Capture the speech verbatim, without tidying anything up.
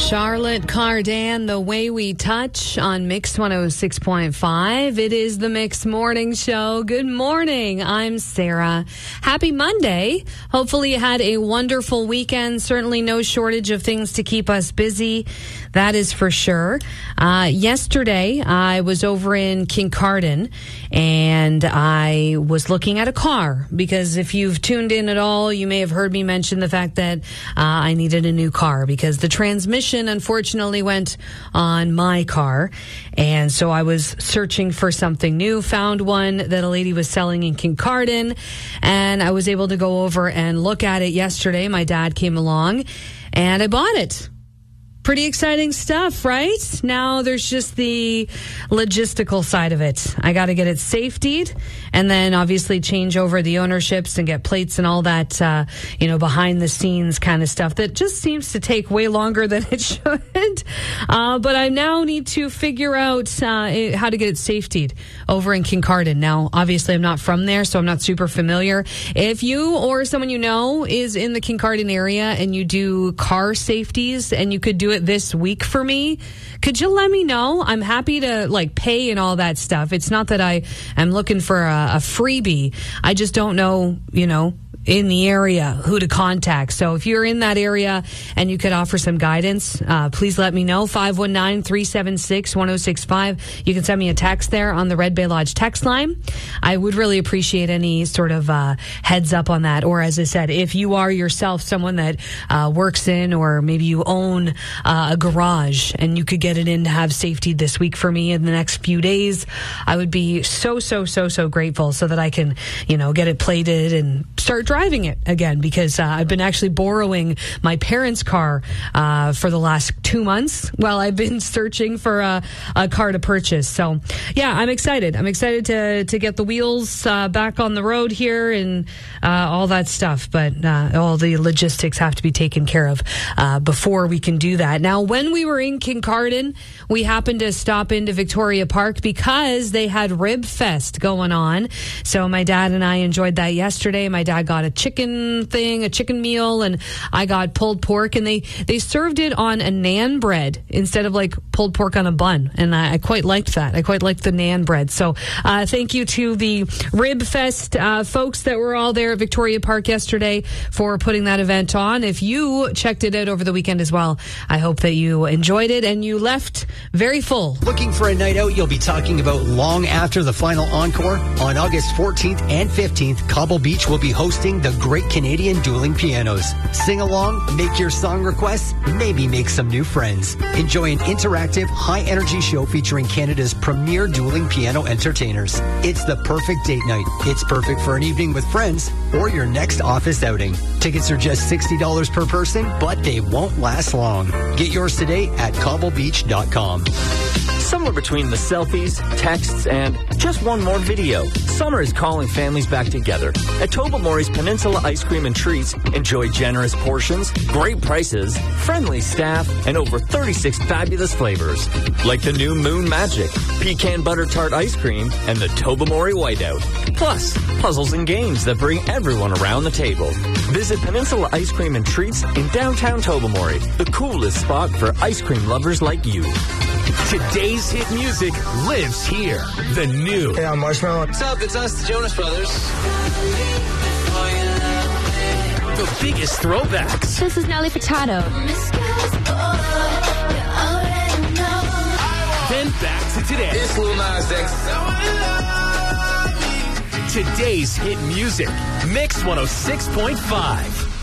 Charlotte Cardin, The Way We Touch on Mix one oh six point five. It is the Mix Morning Show. Good morning. I'm Sarah. Happy Monday. Hopefully you had a wonderful weekend. Certainly no shortage of things to keep us busy. That is for sure. Uh, yesterday, I was over in Kincardine and I was looking at a car because if you've tuned in at all, you may have heard me mention the fact that uh, I needed a new car because the transmission unfortunately went on my car. And so I was searching for something new, found one that a lady was selling in Kincardine, and I was able to go over and look at it yesterday. My dad came along and I bought it. Pretty exciting stuff, right? Now there's just the logistical side of it. I got to get it safetied and then obviously change over the ownerships and get plates and all that, uh, you know, behind the scenes kind of stuff that just seems to take way longer than it should. Uh, but I now need to figure out uh, how to get it safetied over in Kincardine. Now, obviously I'm not from there, so I'm not super familiar. If you or someone you know is in the Kincardine area and you do car safeties and you could do it this week for me, could you let me know? I'm happy to like pay and all that stuff. It's not that I am looking for a, a freebie. I just don't know, you know, in the area who to contact. So if you're in that area and you could offer some guidance, uh, please let me know. five one nine, three seven six, one oh six five. You can send me a text there on the Red Bay Lodge text line. I would really appreciate any sort of uh, heads up on that. Or as I said, if you are yourself someone that uh, works in or maybe you own uh, a garage and you could get it in to have safety this week for me in the next few days, I would be so, so, so, so grateful so that I can, you know, get it plated and start driving it again because uh, I've been actually borrowing my parents' car uh, for the last two months while I've been searching for a, a car to purchase. So, yeah, I'm excited. I'm excited to to get the wheels uh, back on the road here and uh, all that stuff. But uh, all the logistics have to be taken care of uh, before we can do that. Now, when we were in Kincardine, we happened to stop into Victoria Park because they had Rib Fest going on. So my dad and I enjoyed that yesterday. My dad got a chicken thing, a chicken meal, and I got pulled pork, and they, they served it on a naan bread instead of like pulled pork on a bun. And I, I quite liked that. I quite liked the naan bread. So uh, thank you to the Rib Fest uh, folks that were all there at Victoria Park yesterday for putting that event on. If you checked it out over the weekend as well, I hope that you enjoyed it and you left very full. Looking for a night out you'll be talking about long after the final encore? On August fourteenth and fifteenth, Cobble Beach will be hosting the Great Canadian Dueling Pianos. Sing along, make your song requests, maybe make some new friends. Enjoy an interactive, high-energy show featuring Canada's premier dueling piano entertainers. It's the perfect date night. It's perfect for an evening with friends or your next office outing. Tickets are just sixty dollars per person, but they won't last long. Get yours today at cobble beach dot com. Somewhere between the selfies, texts, and just one more video, summer is calling families back together. At Tobermory's Peninsula Ice Cream and Treats, enjoy generous portions, great prices, friendly staff, and over thirty-six fabulous flavors. Like the new Moon Magic, Pecan Butter Tart Ice Cream, and the Tobermory Whiteout. Plus, puzzles and games that bring everyone around the table. Visit Peninsula Ice Cream and Treats in downtown Tobermory, the coolest spot for ice cream lovers like you. Today's hit music lives here. The new. Hey, I'm Marshmallow. What's up? It's us, the Jonas Brothers. The biggest throwbacks. This is Nelly Furtado. Then back to today. It's Lil Nas X. Today's hit music. Mix one oh six point five.